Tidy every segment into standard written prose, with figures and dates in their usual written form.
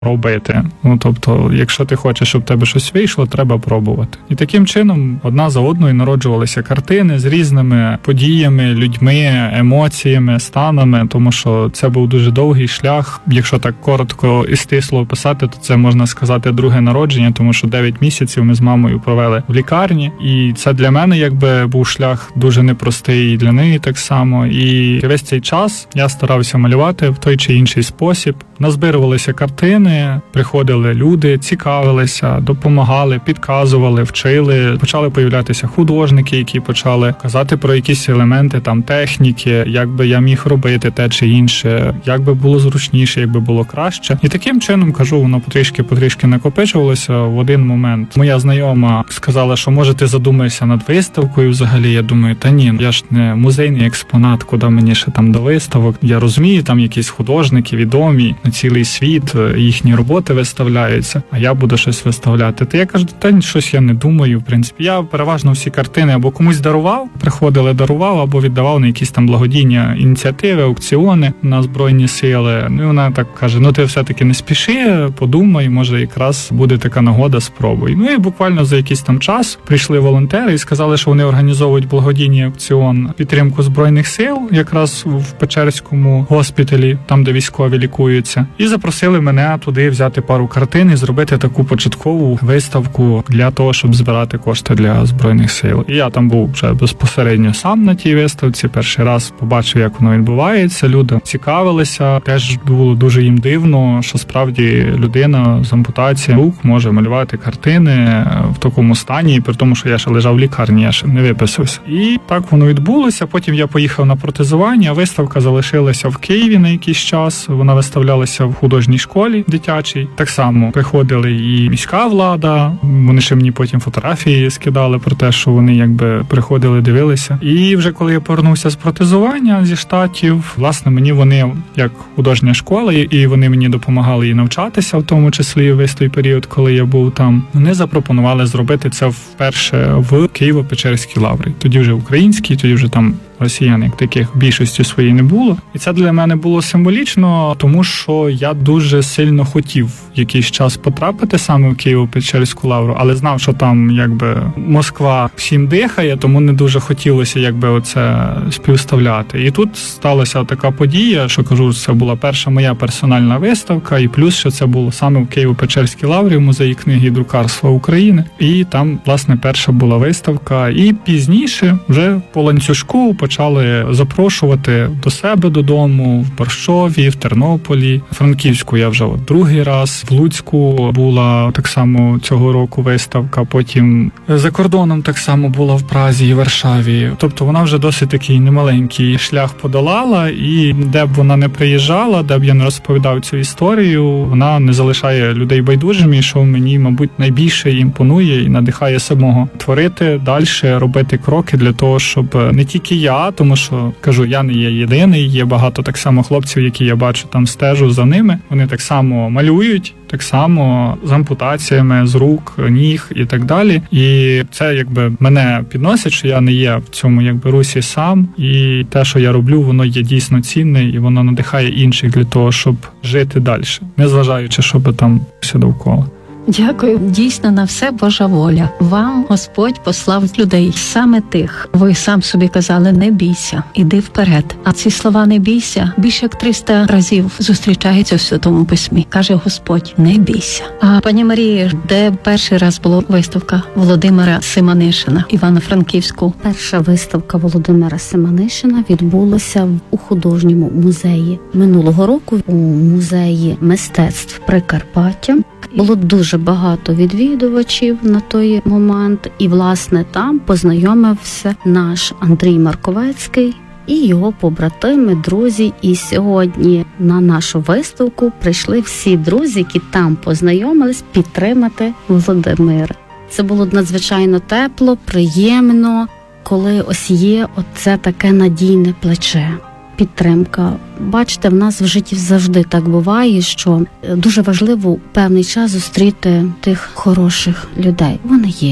робити. Тобто, якщо ти хочеш, щоб в тебе щось вийшло, треба пробувати. І таким чином, одна за одною народжувалися картини з різними подіями, людьми, емоціями, станами, тому що це був дуже довгий шлях. Якщо так коротко і стисло описати, то це можна сказати друге народження, тому що 9 місяців ми з мамою провели в лікарні, і це для мене якби був шлях дуже непростий, і для неї так само. І весь цей час я старався малювати в той чи інший спосіб. Назбирувалися картини, приходили люди, цікавилися, допомагали, підказували, вчили. Почали появлятися художники, які почали казати про якісь елементи там техніки, як би я міг робити те чи інше, як би було зручніше, як би було краще. І таким чином, кажу, воно потрішки накопичувалося. В один момент моя знайома сказала, що може ти задумаєшся над виставкою взагалі. Я думаю, та ні, я ж не музейний експонат, куди мені ще там до виставок. Я розумію, там якісь художники відомі, на цілий світ, їхні роботи виставляються, а я буду щось виставляти. То я кажу, та щось я не думаю, в принципі. Я переважно всі картини або комусь дарував, дарував, або віддавав на якісь там благодійні ініціативи, аукціони на Збройні Сили. Ну, і вона так каже, ти все-таки не спіши, подумай, може якраз буде така нагода, спробуй. Ну і буквально за якийсь там час прийшли волонтери і сказали, що вони організовують благодійний аукціон підтримку Збройних Сил, якраз в Печерському госпіталі, там, де військові лікуються. І запросили мене туди взяти пару картин і зробити таку початкову виставку для того, щоб збирати кошти для Збройних Сил. І я там був вже безпосередньо сам на тій виставці. Перший раз побачив, як воно відбувається. Люди цікавилися. Теж було дуже їм дивно, що справді людина з ампутацією рук може малювати картини в такому стані, і при тому, що я ще лежав в лікарні, я ще не виписався. І так воно відбулося. Потім я поїхав на протезування. Виставка залишилася в Києві на якийсь час. Вона виставлялася в художній школі дитячій. Так само приходили і міська влада. Вони ще мені потім фотографії скидали про те, що вони якби приходили, дивилися. І вже коли я повернувся з протезування зі Штатів, власне, мені вони як художня школа, і вони мені допомагали і навчатися, в тому числі весь той період, коли я був там. Вони запропонували зробити це вперше в Києво-Печерській лаврі. Тоді вже українській, тоді вже там росіян, як таких в більшості своїй не було. І це для мене було символічно, тому що я дуже сильно хотів якийсь час потрапити саме в Києво-Печерську лавру, але знав, що там якби Москва всім дихає, тому не дуже хотілося якби оце співставляти. І тут сталася така подія, що кажу, це була перша моя персональна виставка, і плюс, що це було саме в Києво-Печерській лаврі, в музеї книги і друкарства України. І там, власне, перша була виставка. І пізніше вже по ланцюжку почали запрошувати до себе додому, в Борщові, в Тернополі. В Франківську я вже другий раз, в Луцьку була так само цього року виставка, потім за кордоном так само була в Празі і Варшаві. Тобто вона вже досить такий немаленький шлях подолала, і де б вона не приїжджала, де б я не розповідав цю історію, вона не залишає людей байдужими, що мені, мабуть, найбільше імпонує і надихає самого творити далі, робити кроки для того, щоб не тільки я, тому що, кажу, я не є єдиний, є багато так само хлопців, які я бачу там, стежу за ними, вони так само малюють, так само з ампутаціями, з рук, ніг і так далі. І це якби мене підносить, що я не є в цьому якби русі сам, і те, що я роблю, воно є дійсно цінне, і воно надихає інших для того, щоб жити далі, незважаючи, що би там все довкола. Дякую. Дійсно, на все Божа воля. Вам Господь послав людей, саме тих. Ви сам собі казали, не бійся, іди вперед. А ці слова «не бійся» більше як 300 разів зустрічаються в Святому Письмі. Каже Господь, не бійся. А пані Марії, де перший раз була виставка Володимира Симонишина, Івано-Франківську? Перша виставка Володимира Симонишина відбулася у художньому музеї минулого року, у музеї мистецтв Прикарпаття. Було дуже багато відвідувачів на той момент, і, власне, там познайомився наш Андрій Марковецький і його побратими, друзі. І сьогодні на нашу виставку прийшли всі друзі, які там познайомились, підтримати Володимира. Це було надзвичайно тепло, приємно, коли ось є оце таке надійне плече. Підтримка. Бачите, в нас в житті завжди так буває, що дуже важливо певний час зустріти тих хороших людей. Вони є.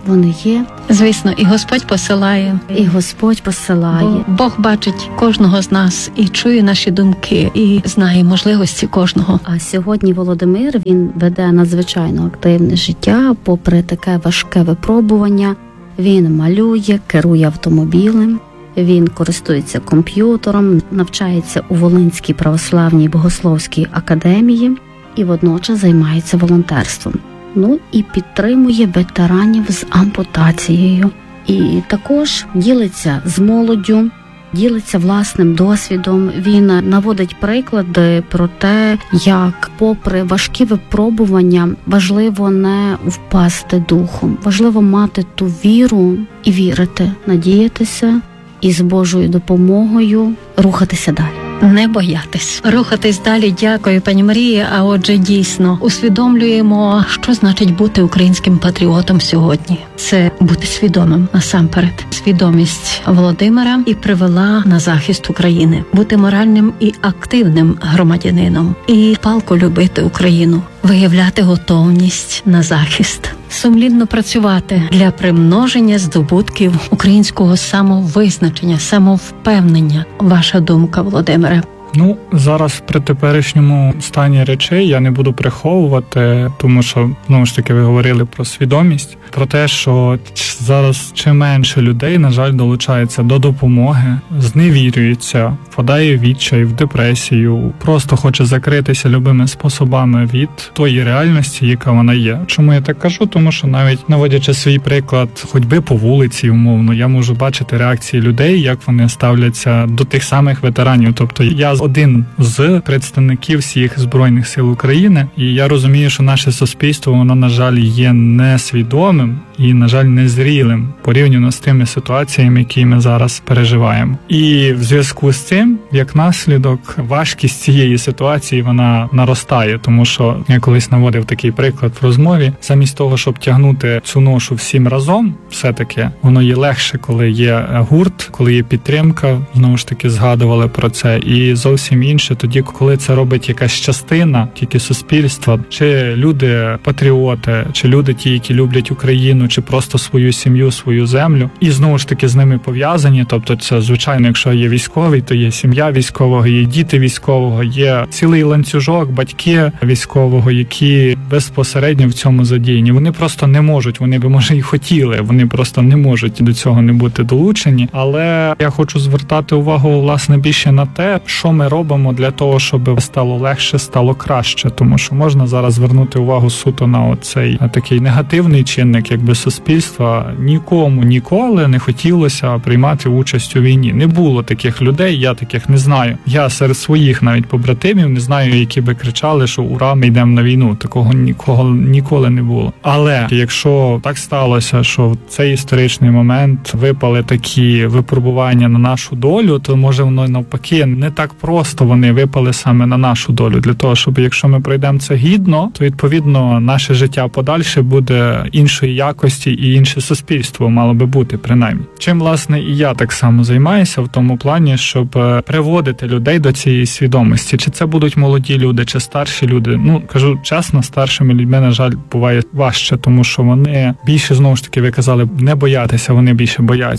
вони є. Звісно, і Господь посилає. І Господь посилає. Бог бачить кожного з нас і чує наші думки, і знає можливості кожного. А сьогодні Володимир, він веде надзвичайно активне життя, попри таке важке випробування. Він малює, керує автомобілем, він користується комп'ютером, навчається у Волинській православній богословській академії і водночас займається волонтерством. Ну і підтримує ветеранів з ампутацією. І також ділиться з молоддю, ділиться власним досвідом. Він наводить приклади про те, як попри важкі випробування важливо не впасти духом, важливо мати ту віру і вірити, надіятися і з Божою допомогою рухатися далі. Не боятись. Рухатись далі. Дякую, пані Марії. А отже, дійсно, усвідомлюємо, що значить бути українським патріотом сьогодні. Це бути свідомим насамперед. Свідомість Володимира і привела на захист України. Бути моральним і активним громадянином. І палко любити Україну. Виявляти готовність на захист. Сумлінно працювати для примноження здобутків українського самовизначення, самовпевнення. Ваша думка, Володимире? Ну, зараз при теперішньому стані речей я не буду приховувати, тому що, знову ж таки, ви говорили про свідомість, про те, що зараз чим менше людей, на жаль, долучається до допомоги, зневірюється, впадає в відчай, в депресію, просто хоче закритися любими способами від тої реальності, яка вона є. Чому я так кажу? Тому що навіть наводячи свій приклад ходьби по вулиці, умовно, я можу бачити реакції людей, як вони ставляться до тих самих ветеранів. Тобто я один з представників всіх Збройних сил України, і я розумію, що наше суспільство, воно, на жаль, є несвідомим і, на жаль, незрілим порівняно з тими ситуаціями, які ми зараз переживаємо. І в зв'язку з цим, як наслідок, важкість цієї ситуації, вона наростає, тому що я колись наводив такий приклад в розмові, замість того, щоб тягнути цю ношу всім разом, все-таки воно є легше, коли є гурт, коли є підтримка, знову ж таки згадували про це, і зовсім інше тоді, коли це робить якась частина тільки суспільства, чи люди патріоти, чи люди ті, які люблять Україну, чи просто свою сім'ю, свою землю, і знову ж таки з ними пов'язані, тобто це, звичайно, якщо є військовий, то є сім'я військового, є діти військового, є цілий ланцюжок, батьки військового, які безпосередньо в цьому задіяні. Вони просто не можуть, вони би, може, і хотіли, вони просто не можуть до цього не бути долучені, але я хочу звертати увагу, власне, більше на те, що ми робимо для того, щоб стало легше, стало краще, тому що можна зараз звернути увагу суто на оцей такий негативний чинник, якби суспільства. Нікому ніколи не хотілося приймати участь у війні. Не було таких людей, я таких не знаю. Я серед своїх навіть побратимів не знаю, які би кричали, що ура, ми йдемо на війну. Такого ніколи не було. Але якщо так сталося, що в цей історичний момент випали такі випробування на нашу долю, то може воно навпаки не так просто вони випали саме на нашу долю. Для того, щоб якщо ми пройдемо це гідно, то відповідно наше життя подальше буде іншої якості і інше суспільство мало би бути, принаймні. Чим, власне, і я так само займаюся в тому плані, щоб приводити людей до цієї свідомості. Чи це будуть молоді люди, чи старші люди. Ну, кажу чесно, старшими людьми, на жаль, буває важче, тому що вони більше, знову ж таки, ви казали, не боятися, вони більше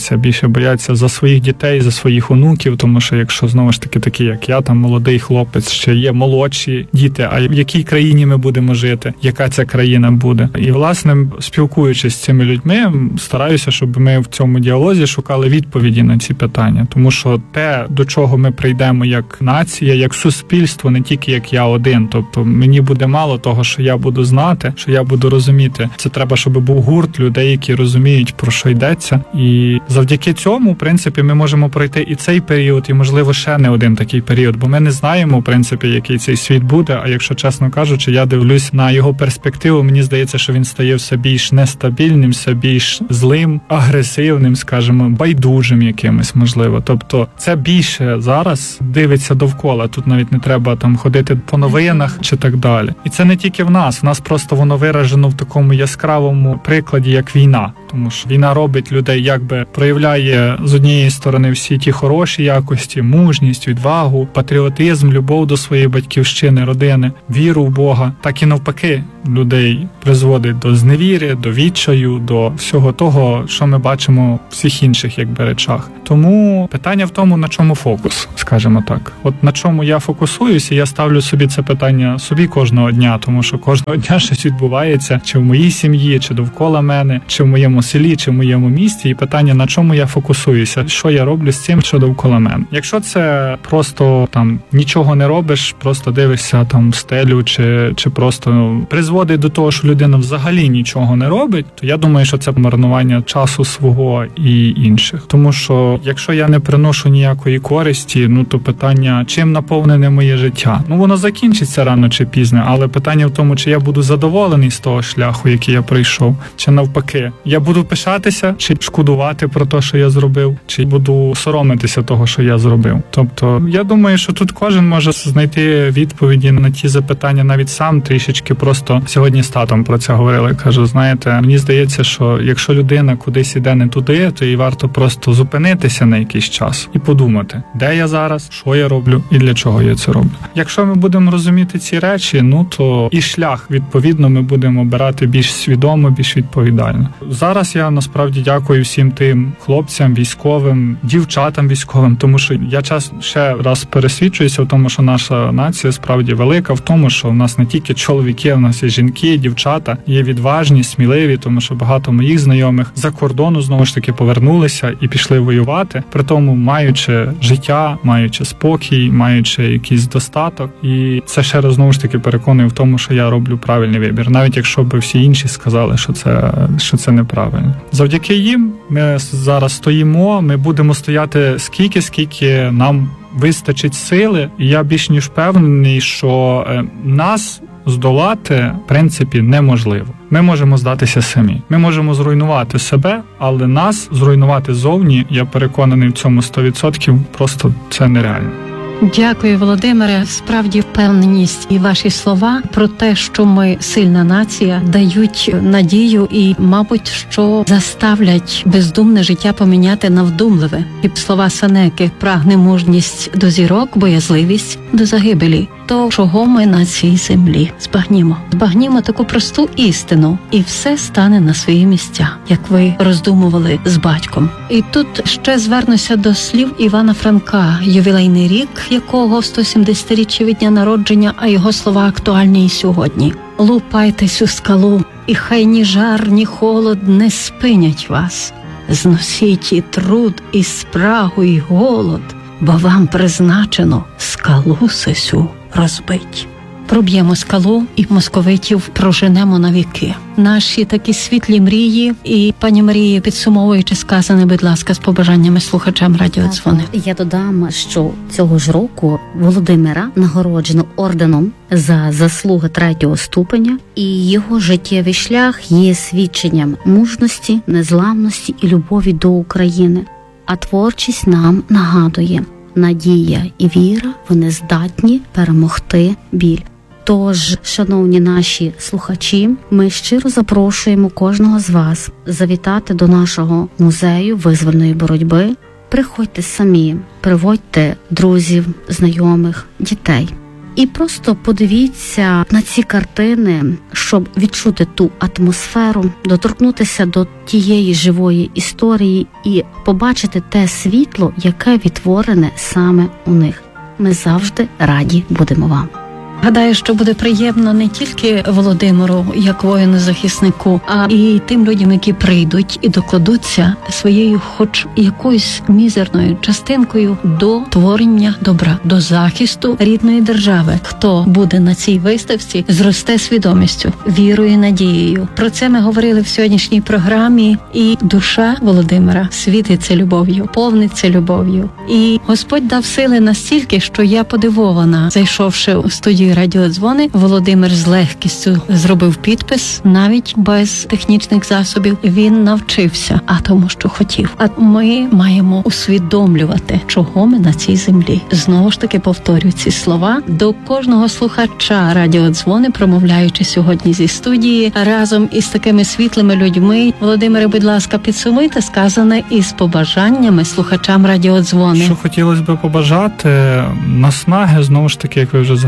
бояться за своїх дітей, за своїх онуків, тому що якщо, знову ж таки, такі, як я, там, молодий хлопець, ще є молодші діти, а в якій країні ми будемо жити, яка ця країна буде. І, власне, спілкуючись з цими людьми, стараюся, щоб ми в цьому діалозі шукали відповіді на ці питання. Тому що те, до чого ми прийдемо як нація, як суспільство, не тільки як я один. Тобто мені буде мало того, що я буду знати, що я буду розуміти. Це треба, щоб був гурт людей, які розуміють, про що йдеться. І завдяки цьому, в принципі, ми можемо пройти і цей період, і, можливо, ще не один такий період, бо ми не знаємо, в принципі, який цей світ буде, а якщо, чесно кажучи, я дивлюсь на його перспективу, мені здається, що він стає все більш нестабільним, все більш злим, агресивним, скажімо, байдужим якимось, можливо. Тобто це більше зараз дивиться довкола, тут навіть не треба там ходити по новинах чи так далі. І це не тільки в нас просто воно виражено в такому яскравому прикладі, як війна. Тому що війна робить людей, якби проявляє з однієї сторони всі ті хороші якості, мужність, відвагу, патріотизм, любов до своєї батьківщини, родини, віру в Бога, так і навпаки. людей призводить до зневіри, до відчаю, до всього того, що ми бачимо в всіх інших речах. Тому питання в тому, на чому фокус, скажімо так. От на чому я фокусуюся, я ставлю собі це питання собі кожного дня, тому що кожного дня щось відбувається, чи в моїй сім'ї, чи довкола мене, чи в моєму селі, чи в моєму місті, і питання, на чому я фокусуюся, що я роблю з цим, що довкола мене. Якщо це просто нічого не робиш, просто дивишся в стелю, чи просто призводить до того, що людина взагалі нічого не робить, то я думаю, що це марнування часу свого і інших. Тому що якщо я не приношу ніякої користі, то питання, чим наповнене моє життя? Воно закінчиться рано чи пізно, але питання в тому, чи я буду задоволений з того шляху, який я пройшов, чи навпаки. Я буду пишатися, чи шкодувати про те, що я зробив, чи буду соромитися того, що я зробив. Тобто, я думаю, що тут кожен може знайти відповіді на ті запитання навіть сам трішечки. Просто сьогодні з татом про це говорили. Кажу, знаєте, мені здається, що якщо людина кудись іде не туди, то їй варто просто зупинитися на якийсь час і подумати, де я зараз, що я роблю і для чого я це роблю. Якщо ми будемо розуміти ці речі, то і шлях, відповідно, ми будемо обирати більш свідомо, більш відповідально. Зараз я насправді дякую всім тим хлопцям, військовим, дівчатам військовим, тому що я ще раз пересвідчуюся в тому, що наша нація справді велика, в тому, що в нас не тільки чоловіки, в нас є жінки, дівчата, є відважні, сміливі, тому що багато моїх знайомих за кордону знову ж таки повернулися і пішли воювати, при тому маючи життя, маючи спокій, маючи якийсь достаток. І це ще раз знову ж таки переконує в тому, що я роблю правильний вибір, навіть якщо б всі інші сказали, що це неправильно. Завдяки їм ми зараз стоїмо, ми будемо стояти скільки нам вистачить сили, і я більш ніж впевнений, що нас здолати, в принципі, неможливо. Ми можемо здатися самі. Ми можемо зруйнувати себе, але нас зруйнувати зовні, я переконаний в цьому 100%, просто це нереально. Дякую, Володимире. Справді впевненість і ваші слова про те, що ми сильна нація, дають надію і, мабуть, що заставлять бездумне життя поміняти на вдумливе. І слова Сенеки: прагне мужність до зірок, боязливість до загибелі. То чого ми на цій землі? Збагнімо таку просту істину, і все стане на свої місця, як ви роздумували з батьком. І тут ще звернуся до слів Івана Франка, ювілейний рік якого 170-річчя від дня народження, а його слова актуальні і сьогодні. Лупайтесь у скалу, і хай ні жар, ні холод не спинять вас. Зносіть і труд, і спрагу, і голод, бо вам призначено скалу сесю розбить. Проб'ємо скалу і московитів проженемо на віки. Наші такі світлі мрії. І, пані Марії, підсумовуючи сказане, будь ласка, з побажаннями слухачам радіодзвони. Я додам, що цього ж року Володимира нагороджено орденом за заслуги 3-го ступеня, і його життєвий шлях є свідченням мужності, незламності і любові до України. А творчість нам нагадує: надія і віра, вони здатні перемогти біль. Тож, шановні наші слухачі, ми щиро запрошуємо кожного з вас завітати до нашого музею визвольної боротьби. Приходьте самі, приводьте друзів, знайомих, дітей. І просто подивіться на ці картини, щоб відчути ту атмосферу, доторкнутися до тієї живої історії і побачити те світло, яке відтворене саме у них. Ми завжди раді будемо вам. Гадаю, що буде приємно не тільки Володимиру, як воїну-захиснику, а і тим людям, які прийдуть і докладуться своєю хоч якоюсь мізерною частинкою до творення добра, до захисту рідної держави. Хто буде на цій виставці, зросте свідомістю, вірою і надією. Про це ми говорили в сьогоднішній програмі. І душа Володимира світиться любов'ю, повниться любов'ю. І Господь дав сили настільки, що я подивована, зайшовши у студію радіодзвони, Володимир з легкістю зробив підпис, навіть без технічних засобів. Він навчився, тому що хотів. А ми маємо усвідомлювати, чого ми на цій землі. Знову ж таки повторюю ці слова до кожного слухача радіодзвони, промовляючи сьогодні зі студії разом із такими світлими людьми. Володимире, будь ласка, підсумуйте сказане із побажаннями слухачам радіодзвони. Що хотілося б побажати? Наснаги, знову ж таки, як ви вже згадували,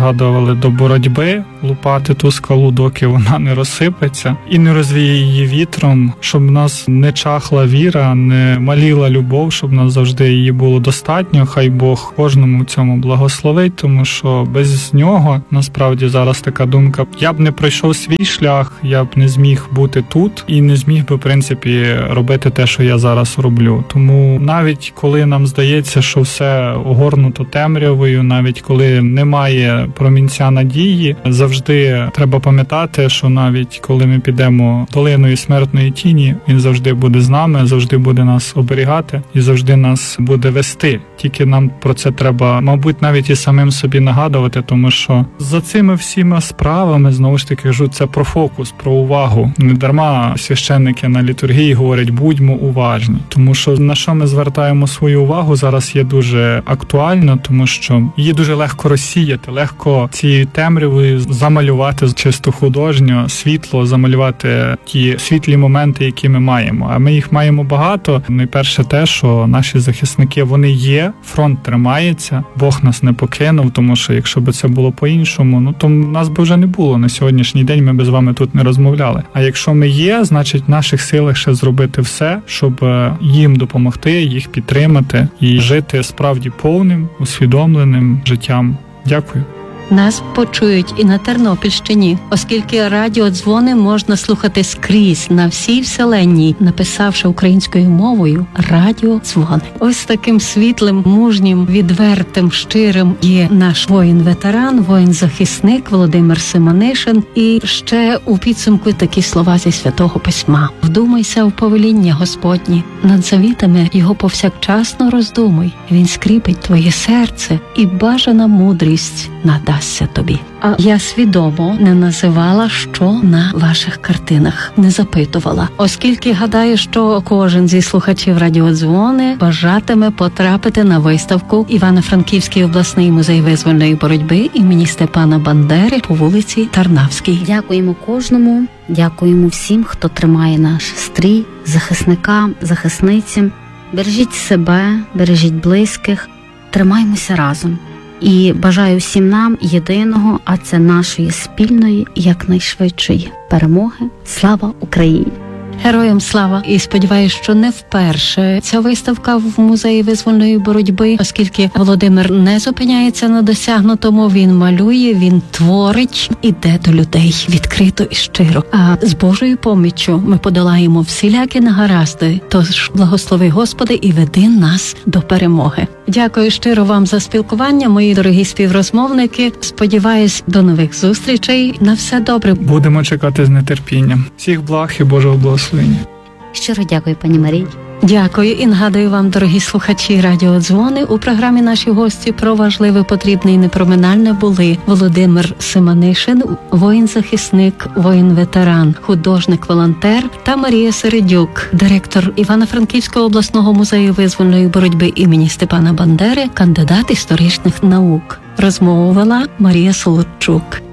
закликали до боротьби, лупати ту скалу, доки вона не розсипеться і не розвіє її вітром, щоб в нас не чахла віра, не маліла любов, щоб в нас завжди її було достатньо. Хай Бог кожному в цьому благословить, тому що без нього, насправді, зараз така думка, я б не пройшов свій шлях, я б не зміг бути тут і не зміг би, в принципі, робити те, що я зараз роблю. Тому навіть коли нам здається, що все огорнуто темрявою, навіть коли немає промінця надії, завжди треба пам'ятати, що навіть коли ми підемо долиною смертної тіні, він завжди буде з нами, завжди буде нас оберігати і завжди нас буде вести. Тільки нам про це треба, мабуть, навіть і самим собі нагадувати, тому що за цими всіма справами, знову ж таки, кажу, це про фокус, про увагу. Не дарма священники на літургії говорять, будьмо уважні. Тому що на що ми звертаємо свою увагу зараз є дуже актуально, тому що її дуже легко розсіяти, легко цією темрявою замалювати чисто художньо, світло, замалювати ті світлі моменти, які ми маємо. А ми їх маємо багато. Найперше те, що наші захисники, вони є, фронт тримається, Бог нас не покинув, тому що якщо б це було по-іншому, то нас би вже не було. На сьогоднішній день ми б з вами тут не розмовляли. А якщо ми є, значить в наших силах ще зробити все, щоб їм допомогти, їх підтримати і жити справді повним, усвідомленим життям. Дякую. Нас почують і на Тернопільщині, оскільки радіодзвони можна слухати скрізь на всій вселенній, написавши українською мовою радіодзвони. Ось таким світлим, мужнім, відвертим, щирим є наш воїн-ветеран, воїн-захисник Володимир Семенишин. І ще у підсумку такі слова зі Святого Письма. Вдумайся в повеління Господні, над завітами його повсякчасно роздумуй. Він скріпить твоє серце, і бажана мудрість надасться тобі. А я свідомо не називала, що на ваших картинах, не запитувала, оскільки гадаю, що кожен зі слухачів радіодзвони бажатиме потрапити на виставку Івано-Франківський обласний музей визвольної боротьби імені Степана Бандери по вулиці Тарнавській. Дякуємо кожному, дякуємо всім, хто тримає наш стрій, захисникам, захисницям. Бережіть себе, бережіть близьких, тримаймося разом. І бажаю всім нам єдиного, а це нашої спільної, якнайшвидшої перемоги. Слава Україні! Героям слава! І сподіваюся, що не вперше ця виставка в музеї визвольної боротьби, оскільки Володимир не зупиняється на досягнутому, він малює, він творить, іде до людей відкрито і щиро. А з Божою поміччю ми подолаємо всілякі негаразди. Тож благослови Господи і веди нас до перемоги. Дякую щиро вам за спілкування, мої дорогі співрозмовники. Сподіваюсь, до нових зустрічей. На все добре. Будемо чекати з нетерпінням. Всіх благ і Божого благословення. Щиро дякую, пані Марії. Дякую і нагадую вам, дорогі слухачі радіодзвони, у програмі наші гості про важливе, потрібне і непроминальне були Володимир Семенишин, воїн-захисник, воїн-ветеран, художник-волонтер та Марія Середюк, директор Івано-Франківського обласного музею визвольної боротьби імені Степана Бандери, кандидат історичних наук. Розмову вела Марія Солодчук.